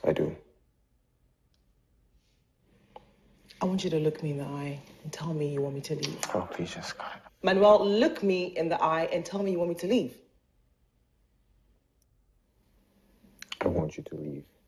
I do. I want you to look me in the eye and tell me you want me to leave. Oh, please, Jessica. Manuel, look me in the eye and tell me you want me to leave. I want you to leave.